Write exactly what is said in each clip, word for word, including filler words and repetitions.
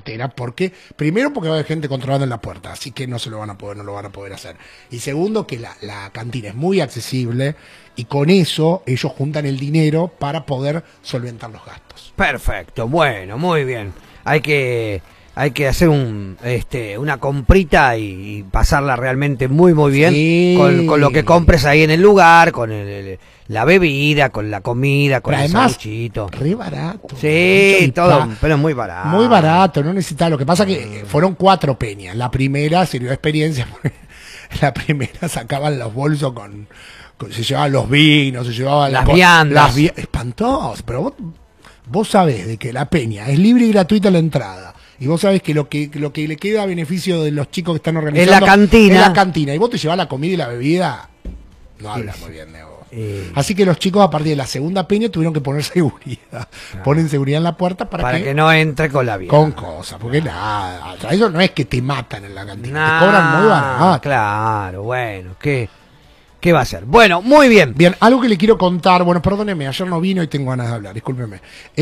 altera, porque primero porque va a haber gente controlando en la puerta, así que no se lo van a poder, no lo van a poder hacer. Y segundo que la, la cantina es muy accesible y con eso ellos juntan el dinero para poder solventar los gastos. Perfecto, bueno, muy bien. Hay que hay que hacer un este una comprita y, y pasarla realmente muy muy bien Sí. con, con lo que compres ahí en el lugar, con el, el- la bebida, con la comida, con Pero el además, sanguchito. re barato. Sí, Mucho todo, pa- pero muy barato. Muy barato, no necesita. Lo que pasa que eh, fueron cuatro peñas. La primera sirvió de experiencia. Porque la primera sacaban los bolsos con, con- se llevaban los vinos, se llevaban Las la co- viandas. Las vi- espantoso. Pero vos, vos sabés de que la peña es libre y gratuita la entrada. Y vos sabés que lo que lo que le queda a beneficio de los chicos que están organizando Es la cantina. es la cantina. Y vos te llevás la comida y la bebida. No hablas muy bien de vos. Eh, Así que los chicos a partir de la segunda peña tuvieron que poner seguridad. Ponen seguridad en la puerta para, para que, que no entre con la vida. con cosas, porque nada, eso no es que te matan en la cantina, Nah, te cobran muy barato. Claro, bueno, ¿qué, ¿qué va a ser? Bueno, muy bien. Bien, algo que le quiero contar, bueno, perdóneme, ayer no vino y tengo ganas de hablar, discúlpeme.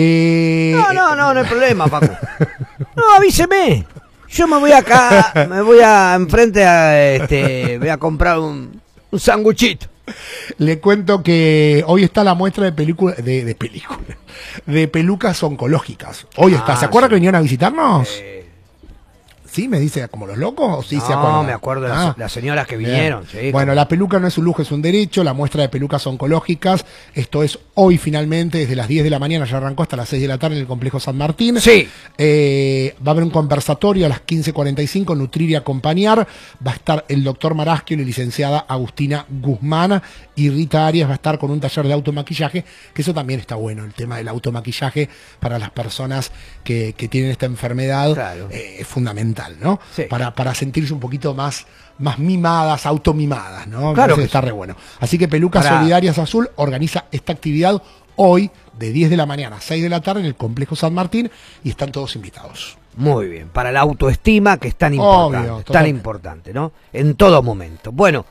Eh, No, no, no, no hay problema, Paco. No, avíseme. Yo me voy acá, me voy a enfrente a este, voy a comprar un, un sanguchito. Le cuento que hoy está la muestra de película, de, de película, de pelucas oncológicas. Hoy está, Ah, ¿se acuerda sí. que vinieron a visitarnos? Eh, ¿Sí? ¿Me dice como los locos? ¿O sí se no, acuerda? me acuerdo de las, Ah. las señoras que Bien. vinieron. Sí, Bueno, como- la peluca no es un lujo, es un derecho. La muestra de pelucas oncológicas, esto es hoy finalmente, desde las diez de la mañana, ya arrancó hasta las seis de la tarde en el complejo San Martín. Sí. Eh, va a haber un conversatorio a las quince cuarenta y cinco, nutrir y acompañar. Va a estar el doctor Marasquio y la licenciada Agustina Guzmán. Y Rita Arias va a estar con un taller de automaquillaje, que eso también está bueno, el tema del automaquillaje para las personas que, que tienen esta enfermedad. Claro. eh, es fundamental, ¿no? Sí. Para, para sentirse un poquito más, más mimadas, automimadas, ¿no? Me Claro parece que está sí. re bueno. Así que Pelucas Para- Solidarias Azul organiza esta actividad hoy de diez de la mañana a seis de la tarde en el complejo San Martín y están todos invitados. Muy bien, para la autoestima que es tan importante, Obvio, tan totalmente. importante, ¿no? En todo momento. Bueno,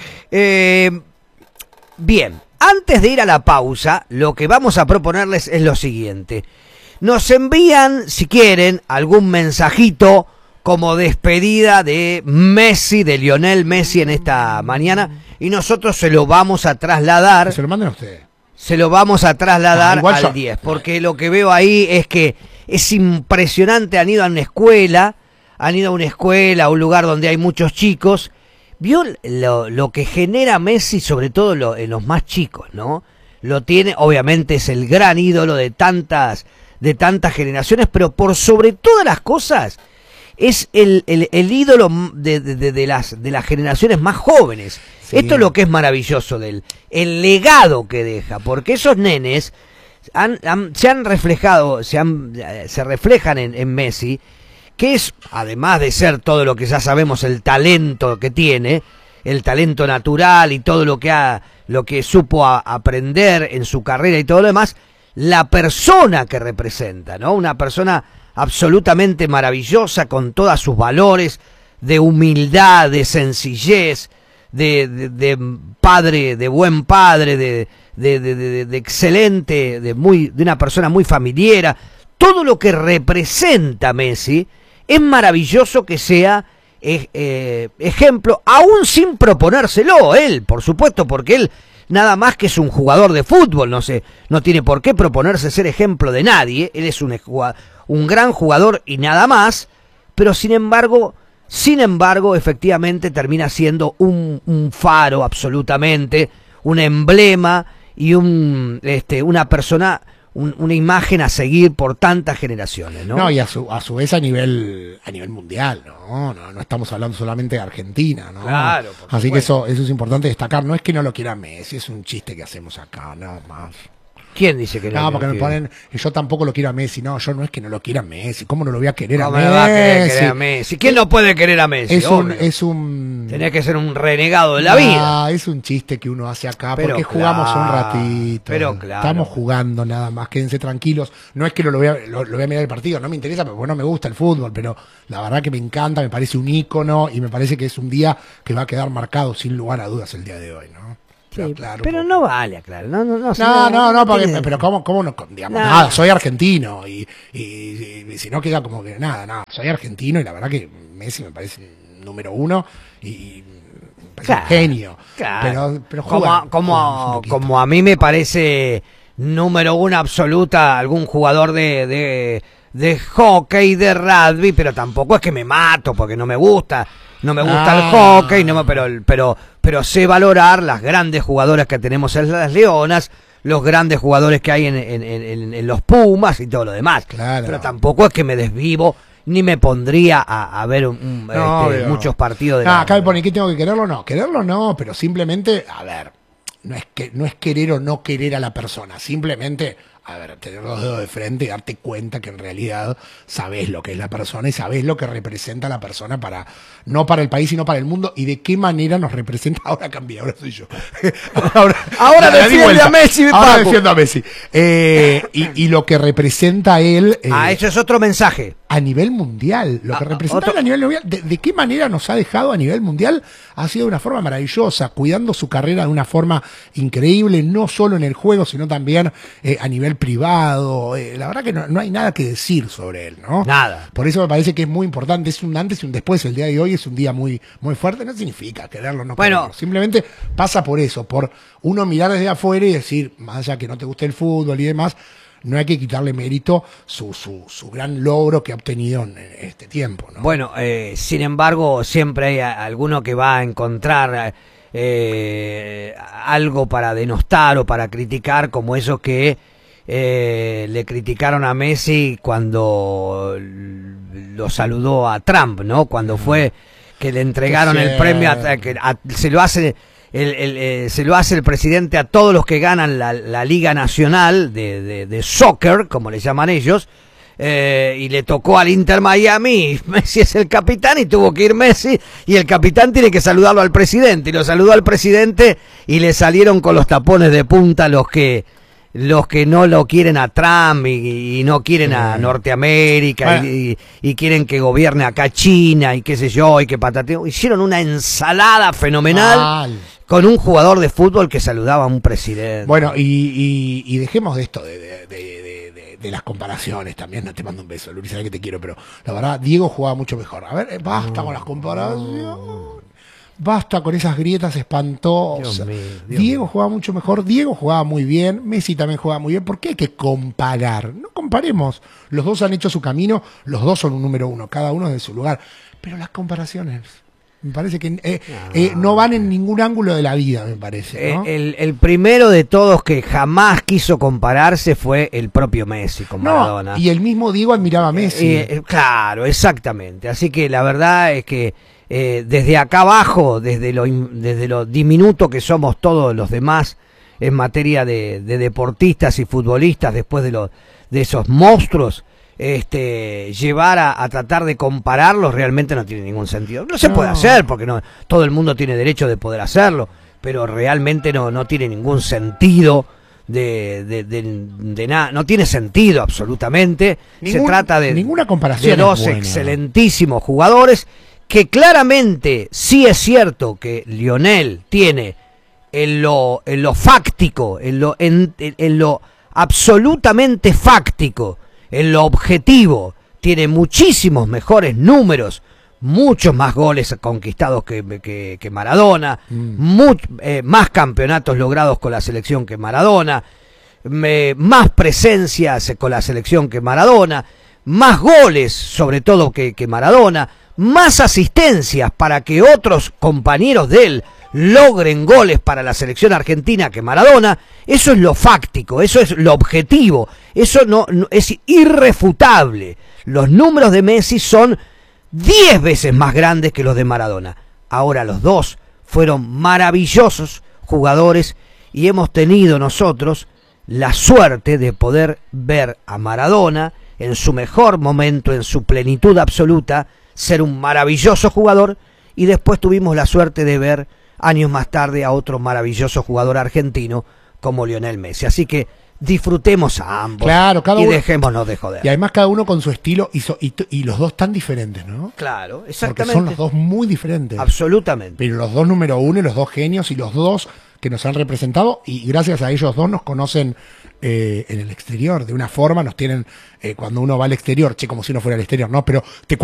eh, bien, antes de ir a la pausa, lo que vamos a proponerles es lo siguiente. Nos envían, si quieren, algún mensajito como despedida de Messi, de Lionel Messi en esta mañana, y nosotros se lo vamos a trasladar. Que se lo manden a ustedes. Se lo vamos a trasladar Ah, igual al yo- diez, porque lo que veo ahí es que es impresionante. Han ido a una escuela, han ido a una escuela, a un lugar donde hay muchos chicos. Vio lo, lo que genera Messi, sobre todo lo- en los más chicos, ¿no? Lo tiene, obviamente es el gran ídolo de tantas, de tantas generaciones, pero por sobre todas las cosas es el, el, el ídolo de, de, de las, de las generaciones más jóvenes. Sí. Esto es lo que es maravilloso de él, el legado que deja, porque esos nenes han, han- se han reflejado, se, han, eh, se reflejan en, en Messi, que es, además de ser todo lo que ya sabemos, el talento que tiene, el talento natural y todo lo que ha, lo que supo a- aprender en su carrera y todo lo demás, la persona que representa, ¿no? Una persona absolutamente maravillosa, con todos sus valores de humildad, de sencillez, de, de, de padre, de buen padre, de, de, de, de, de excelente, de muy, de una persona muy familiera. Todo lo que representa Messi es maravilloso que sea eh, eh, ejemplo, aún sin proponérselo él, por supuesto, porque él nada más que es un jugador de fútbol, no sé, no tiene por qué proponerse ser ejemplo de nadie. Él es un, un gran jugador y nada más, pero sin embargo, sin embargo, efectivamente termina siendo un, un faro absolutamente, un emblema y un, este, una persona, un, una imagen a seguir por tantas generaciones, ¿no? No, y a su, a su vez a nivel, a nivel mundial, ¿no? No, no estamos hablando solamente de Argentina, ¿no? Claro, por Así que supuesto. eso, eso es importante destacar. No es que no lo quiera Messi, es un chiste que hacemos acá, nada más. ¿Quién dice que no? No, porque me que- ponen, yo tampoco lo quiero a Messi. No, yo no es que no lo quiera a Messi. ¿Cómo no lo voy a querer a ¿Cómo Messi? me va a querer, querer a Messi? ¿Quién no puede querer a Messi? Es un, Obvio. es un... Tenés que ser un renegado de la Ah, vida. es un chiste que uno hace acá Pero porque jugamos un claro, ratito. pero claro. Estamos jugando nada más, quédense tranquilos. No es que no lo voy a, lo, lo voy a mirar el partido, no me interesa, porque bueno, me gusta el fútbol, pero la verdad que me encanta, me parece un ícono y me parece que es un día que va a quedar marcado sin lugar a dudas el día de hoy, ¿no? Sí, claro, pero porque... no vale, claro. No, no, no, No, no, no, porque, tiene... pero cómo, cómo no, digamos, No. nada, soy argentino y, y, y, y si no queda como que nada, nada, soy argentino y la verdad que Messi me parece número uno y me parece Claro, un genio. claro. Pero, pero como, juega, como, juega un poquito. como a mí me parece número uno absoluta algún jugador de, de, de hockey, de rugby, pero tampoco es que me mato porque no me gusta. No me gusta Ah. el hockey, no me, pero, pero, pero sé valorar las grandes jugadoras que tenemos en las Leonas, los grandes jugadores que hay en, en, en, en los Pumas y todo lo demás. Claro. Pero tampoco es que me desvivo ni me pondría a, a ver un, un, No, este, pero- muchos partidos de Ah, la... acá me pone que tengo que quererlo, no, quererlo no, pero simplemente, a ver, no es que no es querer o no querer a la persona, simplemente, a ver, tener los dedos de frente y darte cuenta que en realidad sabés lo que es la persona y sabés lo que representa la persona para, no para el país, sino para el mundo, y de qué manera nos representa. Ahora cambié, ahora soy yo. ahora Ahora la di defiende vuelta. a Messi, Ahora Paco. defiendo a Messi. Eh, y, y lo que representa él. eh, Ah, eso es otro mensaje. a nivel mundial, lo que Ah, representa otro- a nivel mundial, de, de qué manera nos ha dejado a nivel mundial, ha sido de una forma maravillosa, cuidando su carrera de una forma increíble, no solo en el juego, sino también eh, a nivel privado. Eh, la verdad que no, no hay nada que decir sobre él, ¿no? Nada. Por eso me parece que es muy importante, es un antes y un después, el día de hoy es un día muy, muy fuerte, no significa quererlo o no Bueno. quererlo, simplemente pasa por eso, por uno mirar desde afuera y decir, más allá que no te guste el fútbol y demás, no hay que quitarle mérito su, su, su gran logro que ha obtenido en este tiempo, ¿no? Bueno, eh, sin embargo, siempre hay a- alguno que va a encontrar eh, algo para denostar o para criticar, como esos que eh, le criticaron a Messi cuando lo saludó a Trump, ¿no? Cuando fue que le entregaron el premio, a, que a- se lo hace el, el, eh, se lo hace el presidente a todos los que ganan la, la Liga Nacional de, de, de Soccer, como le llaman ellos, eh, y le tocó al Inter Miami. Messi es el capitán y tuvo que ir Messi, y el capitán tiene que saludarlo al presidente, y lo saludó al presidente y le salieron con los tapones de punta los que los que no lo quieren a Trump y, y no quieren a Norteamérica, Bueno. y, y quieren que gobierne acá China y qué sé yo, y que patateo. Hicieron una ensalada fenomenal Mal. con un jugador de fútbol que saludaba a un presidente. Bueno, y, y, y dejemos de esto, de, de, de, de, de- de las comparaciones también. No te mando un beso, Luis, sabes que te quiero, pero la verdad, Diego jugaba mucho mejor. A ver, eh, basta con las comparaciones. Basta con esas grietas espantosas. Dios mío, Dios Diego mío. jugaba mucho mejor, Diego jugaba muy bien, Messi también jugaba muy bien. ¿Por qué hay que comparar? No comparemos. Los dos han hecho su camino, los dos son un número uno, cada uno de su lugar. Pero las comparaciones, me parece que eh, eh, no van en ningún ángulo de la vida, me parece, ¿no? Eh, el, el primero de todos que jamás quiso compararse fue el propio Messi con No, Maradona. y el mismo Diego admiraba a Messi. Eh, eh, claro, exactamente. Así que la verdad es que eh, desde acá abajo, desde lo, in- desde lo diminuto que somos todos los demás en materia de, de deportistas y futbolistas, después de, lo, de esos monstruos, este, llevar a, a tratar de compararlos realmente no tiene ningún sentido. No se No. puede hacer, porque no todo el mundo tiene derecho de poder hacerlo, pero realmente no, no tiene ningún sentido. De, de, de, de nada, no tiene sentido absolutamente. Se Ningún- trata de, ninguna comparación de dos es buena. excelentísimos jugadores que claramente sí es cierto que Lionel tiene en lo, en lo fáctico, en lo, en, en lo absolutamente fáctico, en lo objetivo, tiene muchísimos mejores números, muchos más goles conquistados que, que, que Maradona, much- eh, más campeonatos logrados con la selección que Maradona, me- más presencias con la selección que Maradona, más goles sobre todo que, que Maradona, más asistencias para que otros compañeros de él logren goles para la selección argentina que Maradona. Eso es lo fáctico, eso es lo objetivo, eso no, no- es irrefutable. Los números de Messi son diez veces más grandes que los de Maradona. Ahora los dos fueron maravillosos jugadores y hemos tenido nosotros la suerte de poder ver a Maradona en su mejor momento, en su plenitud absoluta, ser un maravilloso jugador, y después tuvimos la suerte de ver años más tarde a otro maravilloso jugador argentino como Lionel Messi. Así que disfrutemos a ambos. Claro, cada y uno, dejémonos de joder. y además cada uno con su estilo y, so, y, y los dos tan diferentes, ¿no? Claro, Porque exactamente. son los dos muy diferentes. Absolutamente. Pero los dos número uno y los dos genios y los dos que nos han representado y gracias a ellos dos nos conocen eh, en el exterior de una forma, nos tienen, eh, cuando uno va al exterior, che, como si uno fuera al exterior, ¿no? Pero te